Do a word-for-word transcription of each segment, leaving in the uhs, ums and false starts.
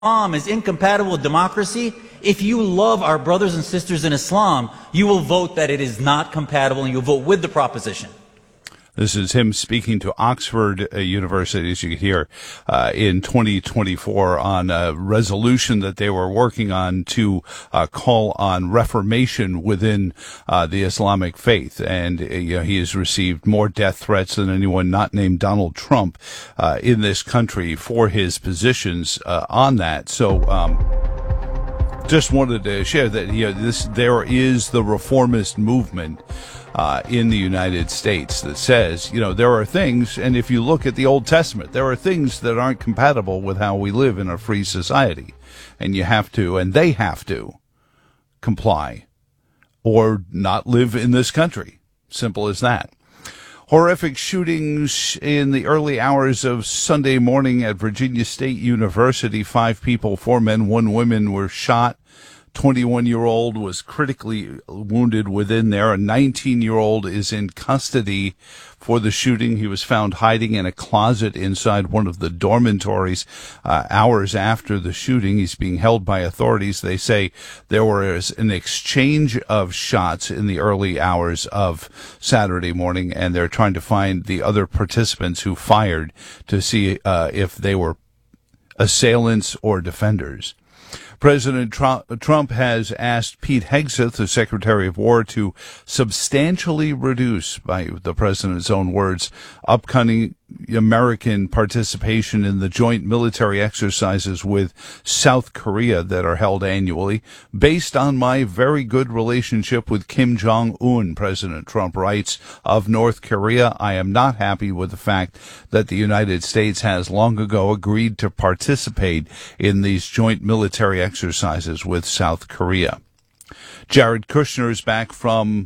Islam is incompatible with democracy, if you love our brothers and sisters in Islam, you will vote that it is not compatible and you'll vote with the proposition. This is him speaking to Oxford uh, University, as you can hear, uh, in twenty twenty-four on a resolution that they were working on to uh, call on reformation within uh, the Islamic faith. And uh, you know, he has received more death threats than anyone not named Donald Trump uh, in this country for his positions uh, on that. So, um, just wanted to share that, you know, this, there is the reformist movement Uh, in the United States that says, you know, there are things, and if you look at the Old Testament, there are things that aren't compatible with how we live in a free society. And you have to, and they have to, comply or not live in this country. Simple as that. Horrific shootings in the early hours of Sunday morning at Virginia State University. Five people, four men, one woman were shot. twenty-one-year-old was critically wounded within there. A nineteen-year-old is in custody for the shooting. He was found hiding in a closet inside one of the dormitories uh, hours after the shooting. He's being held by authorities. They say there was an exchange of shots in the early hours of Saturday morning, and they're trying to find the other participants who fired to see uh, if they were assailants or defenders. President Trump has asked Pete Hegseth, the Secretary of War, to substantially reduce, by the president's own words, upcoming American participation in the joint military exercises with South Korea that are held annually. Based on my very good relationship with Kim Jong-un, President Trump writes, of North Korea, I am not happy with the fact that the United States has long ago agreed to participate in these joint military exercises with South Korea. Jared Kushner is back from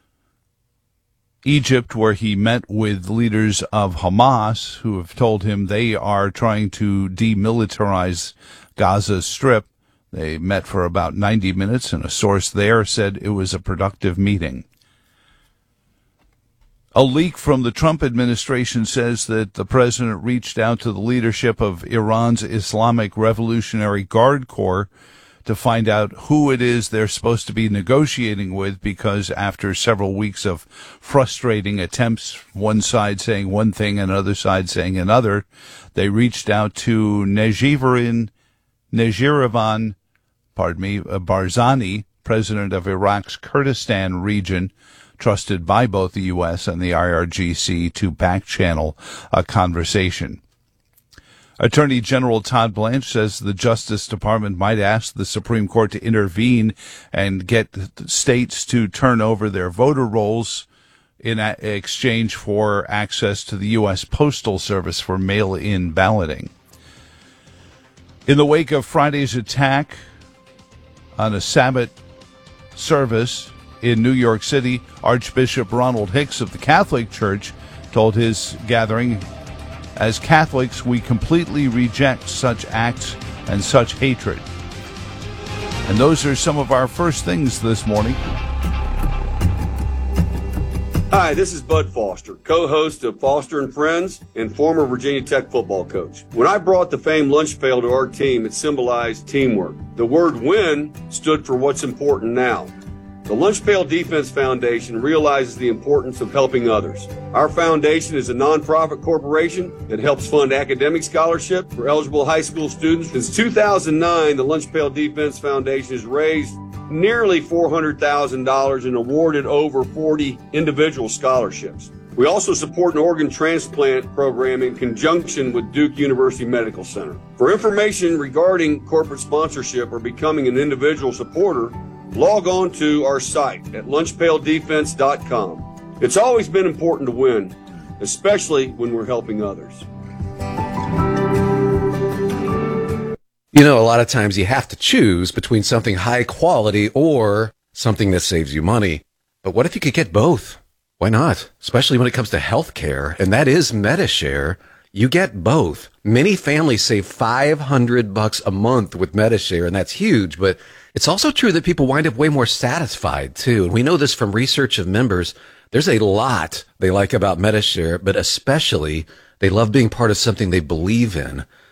Egypt, where he met with leaders of Hamas, who have told him they are trying to demilitarize Gaza Strip. They met for about ninety minutes, and a source there said it was a productive meeting. A leak from the Trump administration says that the president reached out to the leadership of Iran's Islamic Revolutionary Guard Corps to find out who it is they're supposed to be negotiating with, because after several weeks of frustrating attempts, one side saying one thing and another side saying another, they reached out to Nejirivan, Nejirivan, pardon me, Barzani, president of Iraq's Kurdistan region, trusted by both the U S and the I R G C to back-channel a conversation. Attorney General Todd Blanche says the Justice Department might ask the Supreme Court to intervene and get states to turn over their voter rolls in exchange for access to the U S Postal Service for mail-in balloting. In the wake of Friday's attack on a Sabbath service in New York City, Archbishop Ronald Hicks of the Catholic Church told his gathering, as Catholics, we completely reject such acts and such hatred. And those are some of our first things this morning. Hi, this is Bud Foster, co-host of Foster and Friends and former Virginia Tech football coach. When I brought the famed lunch pail to our team, it symbolized teamwork. The word win stood for what's important now. The Lunch Pail Defense Foundation realizes the importance of helping others. Our foundation is a nonprofit corporation that helps fund academic scholarship for eligible high school students. Since two thousand nine, the Lunch Pail Defense Foundation has raised nearly four hundred thousand dollars and awarded over forty individual scholarships. We also support an organ transplant program in conjunction with Duke University Medical Center. For information regarding corporate sponsorship or becoming an individual supporter, log on to our site at lunch pail defense dot com. It's always been important to win, especially when we're helping others. You know, a lot of times you have to choose between something high quality or something that saves you money. But what if you could get both? Why not? Especially when it comes to health care, and that is Medi-Share. You get both. Many families save five hundred bucks a month with Medi-Share, and that's huge, but it's also true that people wind up way more satisfied, too. And we know this from research of members. There's a lot they like about Medi-Share, but especially they love being part of something they believe in.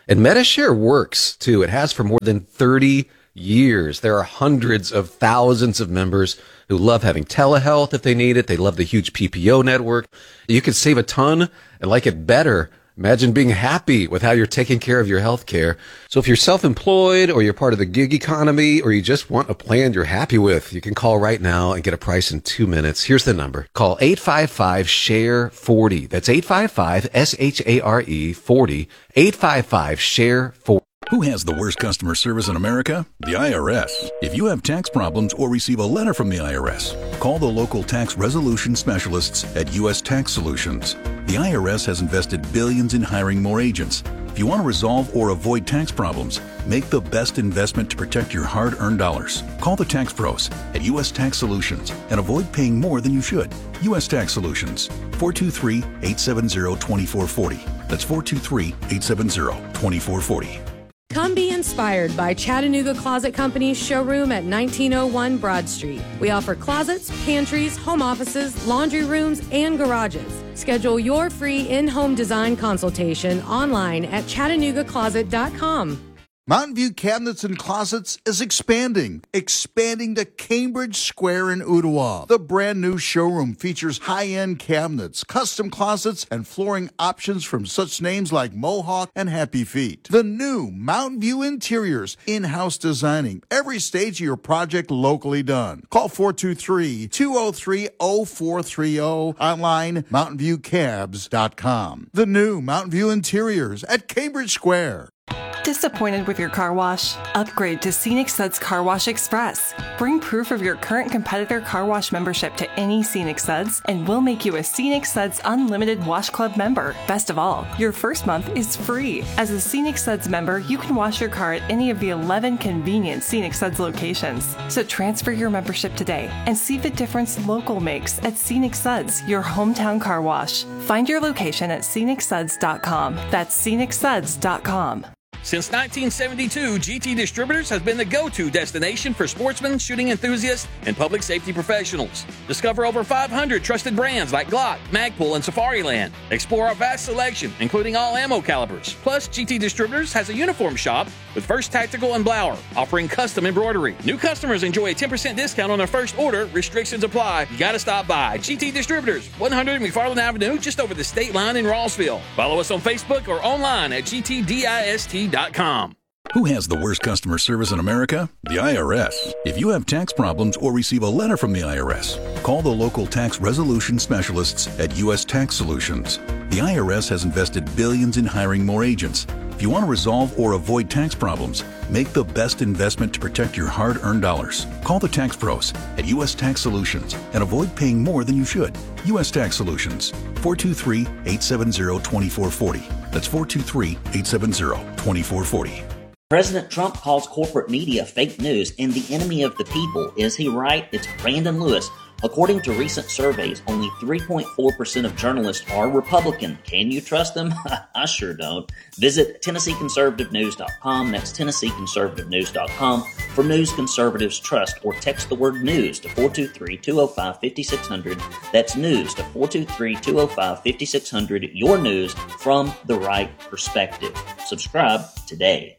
And MediShare works, too. It has for more than thirty years. There are hundreds of thousands of members who love having telehealth if they need it. They love the huge P P O network. You can save a ton and like it better. Imagine being happy with how you're taking care of your health care. So if you're self-employed or you're part of the gig economy or you just want a plan you're happy with, you can call right now and get a price in two minutes. Here's the number. Call eight five five, S H A R E, forty. That's eight five five, S H A R E, forty. eight five five, S H A R E, forty. Who has the worst customer service in America? The I R S. If you have tax problems or receive a letter from the I R S, call the local tax resolution specialists at U S Tax Solutions. The I R S has invested billions in hiring more agents. If you want to resolve or avoid tax problems, make the best investment to protect your hard-earned dollars. Call the tax pros at U S Tax Solutions and avoid paying more than you should. U S Tax Solutions, four two three, eight seven zero, two four four zero. That's four two three, eight seven zero, two four four zero. Come be inspired by Chattanooga Closet Company's showroom at nineteen oh one Broad Street. We offer closets, pantries, home offices, laundry rooms, and garages. Schedule your free in-home design consultation online at chattanooga closet dot com. Mountain View Cabinets and Closets is expanding, expanding to Cambridge Square in Ottawa. The brand new showroom features high-end cabinets, custom closets, and flooring options from such names like Mohawk and Happy Feet. The new Mountain View Interiors, in-house designing, every stage of your project locally done. Call four two three, two oh three, oh four three oh, online, mountain view cabs dot com. The new Mountain View Interiors at Cambridge Square. Disappointed with your car wash? Upgrade to Scenic Suds Car Wash Express. Bring proof of your current competitor car wash membership to any Scenic Suds, and we'll make you a Scenic Suds Unlimited Wash Club member. Best of all, your first month is free. As a Scenic Suds member, you can wash your car at any of the eleven convenient Scenic Suds locations. So transfer your membership today and see the difference local makes at Scenic Suds, your hometown car wash. Find your location at scenic suds dot com. That's scenic suds dot com. Since nineteen seventy-two, G T Distributors has been the go-to destination for sportsmen, shooting enthusiasts, and public safety professionals. Discover over five hundred trusted brands like Glock, Magpul, and Safariland. Explore our vast selection, including all ammo calibers. Plus, G T Distributors has a uniform shop with First Tactical and Blower, offering custom embroidery. New customers enjoy a ten percent discount on their first order. Restrictions apply. You gotta stop by. G T Distributors, one hundred McFarland Avenue, just over the state line in Rossville. Follow us on Facebook or online at G T dist dot com. Who has the worst customer service in America? The I R S. If you have tax problems or receive a letter from the I R S, call the local tax resolution specialists at U S Tax Solutions. The I R S has invested billions in hiring more agents. If you want to resolve or avoid tax problems, make the best investment to protect your hard-earned dollars. Call the tax pros at U S Tax Solutions and avoid paying more than you should. U S Tax Solutions, four two three, eight seven zero, two four four zero. That's four two three, eight seven zero, two four four zero. President Trump calls corporate media fake news and the enemy of the people. Is he right? It's Brandon Lewis. According to recent surveys, only three point four percent of journalists are Republican. Can you trust them? I sure don't. Visit Tennessee Conservative News dot com. That's Tennessee Conservative News dot com for news conservatives trust, or text the word news to four two three, two oh five, five six zero zero. That's news to four two three, two oh five, five six zero zero. Your news from the right perspective. Subscribe today.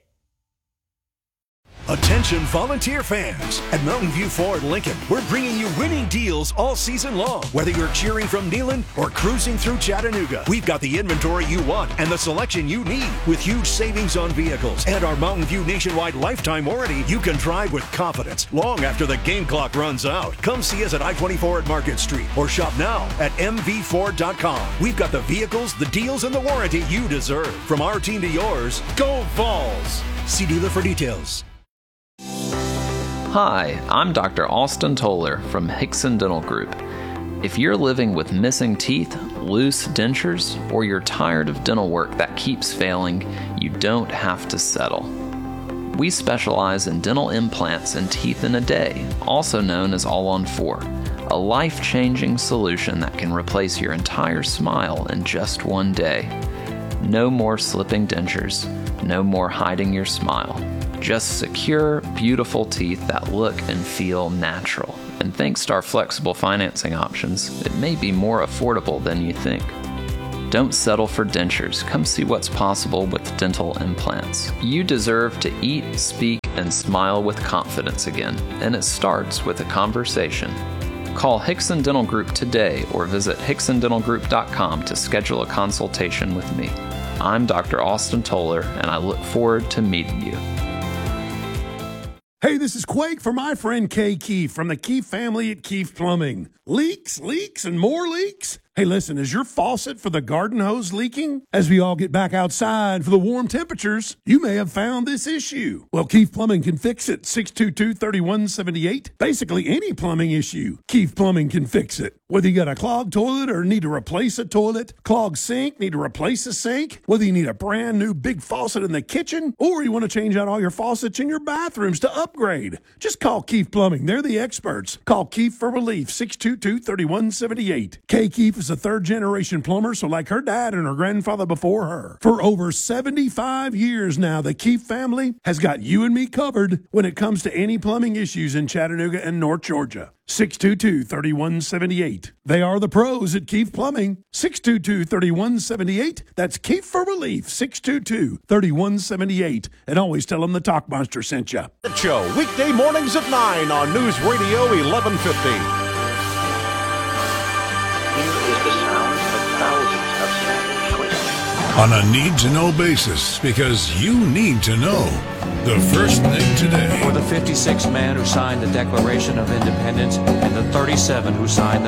Attention volunteer fans. At Mountain View Ford Lincoln, we're bringing you winning deals all season long. Whether you're cheering from Neyland or cruising through Chattanooga, we've got the inventory you want and the selection you need. With huge savings on vehicles and our Mountain View nationwide lifetime warranty, you can drive with confidence long after the game clock runs out. Come see us at I twenty-four at Market Street or shop now at m v ford dot com. We've got the vehicles, the deals, and the warranty you deserve. From our team to yours, go Vols! See dealer for details. Hi, I'm Doctor Austin Toller from Hickson Dental Group. If you're living with missing teeth, loose dentures, or you're tired of dental work that keeps failing, you don't have to settle. We specialize in dental implants and teeth in a day, also known as All on Four, a life-changing solution that can replace your entire smile in just one day. No more slipping dentures, no more hiding your smile. Just secure, beautiful teeth that look and feel natural. And thanks to our flexible financing options, it may be more affordable than you think. Don't settle for dentures. Come see what's possible with dental implants. You deserve to eat, speak, and smile with confidence again, and it starts with a conversation. Call Hickson Dental Group today or visit hickson dental group dot com to schedule a consultation with me. I'm Doctor Austin Toller, and I look forward to meeting you. Hey, this is Quake for my friend Kay Keefe from the Keefe family at Keefe Plumbing. Leaks, leaks, and more leaks? Hey, listen, is your faucet for the garden hose leaking? As we all get back outside for the warm temperatures, you may have found this issue. Well, Keefe Plumbing can fix it. six two two, three one seven eight. Basically, any plumbing issue, Keefe Plumbing can fix it. Whether you got a clogged toilet or need to replace a toilet, clogged sink, need to replace a sink, whether you need a brand new big faucet in the kitchen, or you want to change out all your faucets in your bathrooms to upgrade, just call Keefe Plumbing. They're the experts. Call Keefe for relief, six two two, three one seven eight. Kay Keefe is a third-generation plumber, so like her dad and her grandfather before her. For over seventy-five years now, the Keefe family has got you and me covered when it comes to any plumbing issues in Chattanooga and North Georgia. six two two, three one seven eight. They are the pros at Keefe Plumbing. six two two, three one seven eight. That's Keefe for relief, six two two, three one seven eight. And always tell them the Talk Monster sent you. The show, weekday mornings at nine on News Radio eleven fifty. On a need-to-know basis, because you need to know. The first thing today. For the fifty-six men who signed the Declaration of Independence and the thirty-seven who signed the